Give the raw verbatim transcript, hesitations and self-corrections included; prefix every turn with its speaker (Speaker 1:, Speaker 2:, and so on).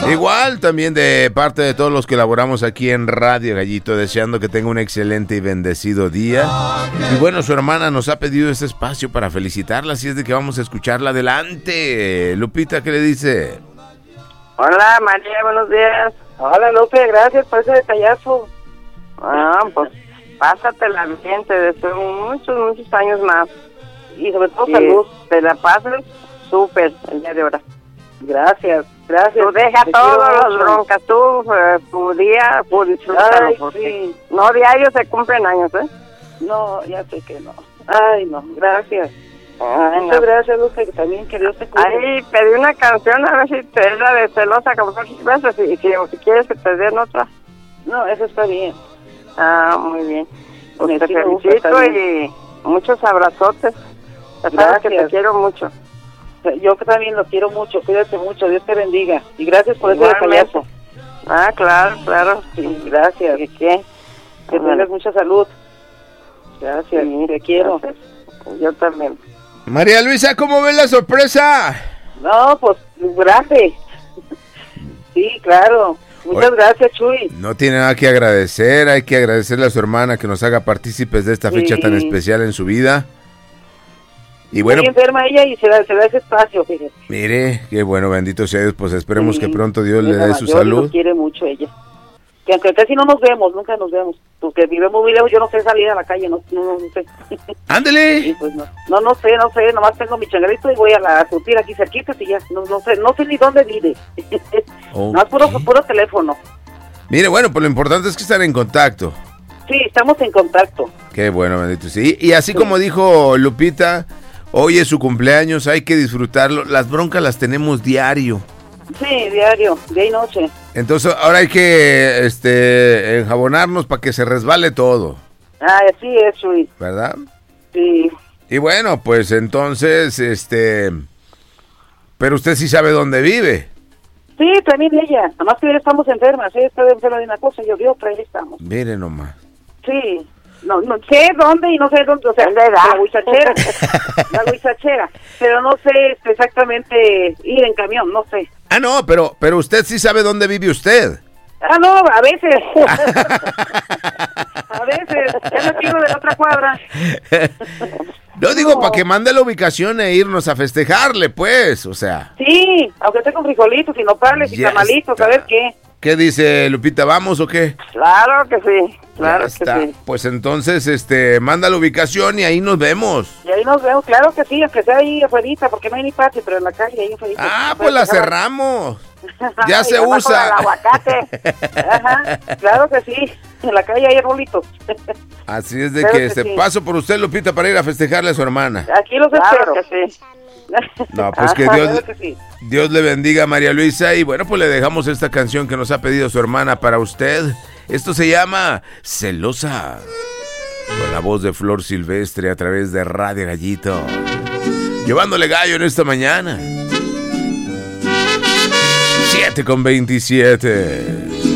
Speaker 1: Igual también de parte de todos los que laboramos aquí en Radio Gallito, deseando que tenga un excelente y bendecido día. Y bueno, su hermana nos ha pedido este espacio para felicitarla, así es de que vamos a escucharla. Adelante, Lupita, ¿qué le dice?
Speaker 2: Hola, María, buenos días.
Speaker 3: Hola, Lupe, gracias por ese detallazo.
Speaker 2: Ah, pues pásatela bien, te deseo muchos, muchos años más.
Speaker 3: Y sobre todo
Speaker 2: que
Speaker 3: salud.
Speaker 2: Te la pases súper el día de ahora.
Speaker 3: Gracias, gracias.
Speaker 2: Tú deja
Speaker 3: Te
Speaker 2: todas
Speaker 3: quiero
Speaker 2: las
Speaker 3: mucho.
Speaker 2: broncas, tú, eh, tu día, tú disfrútalo,
Speaker 3: Ay,
Speaker 2: porque
Speaker 3: sí.
Speaker 2: no diario se cumplen años, ¿eh?
Speaker 3: No, ya sé que no. Ay, no, gracias.
Speaker 2: Ay,
Speaker 3: Muchas
Speaker 2: no.
Speaker 3: gracias, Lupe, que también que Dios te cuide.
Speaker 2: Ahí pedí una canción, a ver si te es la de celosa como dos veces, y si, o si quieres que te den otra.
Speaker 3: No, eso está bien.
Speaker 2: Ah, muy bien. Pues
Speaker 3: Sí,
Speaker 2: te
Speaker 3: sí me gusta,
Speaker 2: felicito
Speaker 3: está
Speaker 2: y muchos abrazotes. Ya sabes que te
Speaker 3: Gracias.
Speaker 2: quiero mucho.
Speaker 3: Yo también lo quiero mucho, cuídate mucho, Dios te bendiga. Y gracias por ese
Speaker 2: Igualmente.
Speaker 3: detallazo.
Speaker 2: Ah, claro, claro.
Speaker 3: Sí, gracias.
Speaker 2: ¿Y qué?
Speaker 3: Que tengas mucha salud. Gracias,
Speaker 2: Sí,
Speaker 3: te quiero.
Speaker 2: gracias. Yo también.
Speaker 1: María Luisa, ¿cómo ves la sorpresa?
Speaker 3: No, pues, gracias. Sí, claro. Muchas
Speaker 1: Oye.
Speaker 3: gracias, Chuy.
Speaker 1: No tiene nada que agradecer, hay que agradecerle a su hermana que nos haga partícipes de esta fecha
Speaker 3: Sí.
Speaker 1: tan especial en su vida. Y bueno,
Speaker 3: Muy enferma ella y se da, se da ese espacio, fíjate.
Speaker 1: mire, qué bueno, bendito sea Dios, pues esperemos
Speaker 3: Sí,
Speaker 1: que pronto Dios le
Speaker 3: es
Speaker 1: dé
Speaker 3: la
Speaker 1: su
Speaker 3: mayor y
Speaker 1: salud.
Speaker 3: Lo quiere mucho ella. Que aunque casi no nos vemos, nunca nos vemos. Porque vivimos muy lejos, yo no sé salir a la calle, no, no, no sé.
Speaker 1: ¡Ándele!
Speaker 3: Y pues no, no, no sé, no sé, nomás tengo mi changarito y voy a la surtir aquí cerquita y ya, no, no sé, no sé ni dónde vive.
Speaker 1: Ok.
Speaker 3: No, puro, puro teléfono.
Speaker 1: Mire, bueno, pues lo importante es que estar en contacto.
Speaker 3: Sí, estamos en contacto.
Speaker 1: Qué bueno, bendito. Sí, y así como dijo Lupita, hoy es su cumpleaños, hay que disfrutarlo. Las broncas las tenemos diario.
Speaker 3: Sí, diario, día y noche.
Speaker 1: Entonces ahora hay que este enjabonarnos para que se resbale todo,
Speaker 3: Ah, así es, Chuy.
Speaker 1: ¿verdad?
Speaker 3: Sí.
Speaker 1: Y bueno, pues entonces, este... Pero usted sí sabe dónde vive.
Speaker 3: Sí, también ella. Nomás que ya estamos enfermas, ella está enferma de una cosa y yo de otra, ahí estamos.
Speaker 1: Mire nomás.
Speaker 3: Sí. No, no sé dónde y no sé dónde, o sea,
Speaker 2: ¿Dónde da?
Speaker 3: la huizachera, la huizachera, pero no sé exactamente ir en camión, no sé.
Speaker 1: Ah, no, pero, pero usted sí sabe dónde vive usted.
Speaker 3: Ah, no, a veces. A veces, ya me pido de la otra cuadra.
Speaker 1: No digo
Speaker 3: No.
Speaker 1: para que mande la ubicación e irnos a festejarle, pues, o sea.
Speaker 3: Sí, aunque esté con frijolitos y nopales y
Speaker 1: Ya
Speaker 3: tamalitos,
Speaker 1: está.
Speaker 3: a ver qué.
Speaker 1: ¿Qué dice Lupita? ¿Vamos o qué?
Speaker 2: Claro que sí, claro
Speaker 1: Ya
Speaker 2: que
Speaker 1: está.
Speaker 2: sí.
Speaker 1: Pues entonces, este, manda la ubicación y ahí nos vemos.
Speaker 3: Y ahí nos vemos, claro que sí, aunque sea ahí afuera, porque no hay ni patio, pero en la calle ahí afuera.
Speaker 1: Ah, pues la cerramos. Ya se
Speaker 3: abajo
Speaker 1: usa.
Speaker 3: del aguacate. Ajá, claro que sí, en la calle hay arbolitos.
Speaker 1: Así es de
Speaker 3: Claro
Speaker 1: que,
Speaker 3: que
Speaker 1: este
Speaker 3: sí.
Speaker 1: paso por usted, Lupita, para ir a festejarle a su hermana.
Speaker 3: Aquí los
Speaker 2: Claro
Speaker 3: espero.
Speaker 2: que sí.
Speaker 1: No, pues que
Speaker 3: Ajá,
Speaker 1: Dios,
Speaker 3: claro que sí.
Speaker 1: Dios le bendiga a María Luisa. Y bueno, pues le dejamos esta canción que nos ha pedido su hermana para usted. Esto se llama Celosa, con la voz de Flor Silvestre a través de Radio Gallito, llevándole gallo en esta mañana. siete con veintisiete.